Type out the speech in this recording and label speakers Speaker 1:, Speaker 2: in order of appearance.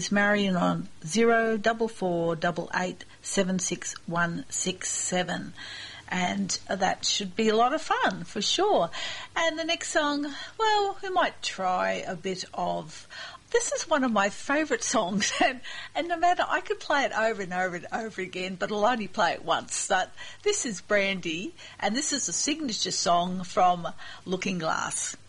Speaker 1: Marion on 0444887667, and that should be a lot of fun for sure. And the next song, well, we might try a bit of. This is one of my favourite songs, and no matter, I could play it over and over and over again, but I'll only play it once. But this is Brandy, and this is a signature song from Looking Glass.